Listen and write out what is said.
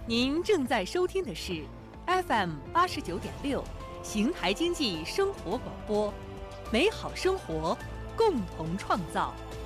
您正在收听的是 FM89.6邢台经济生活广播，美好生活，共同创造。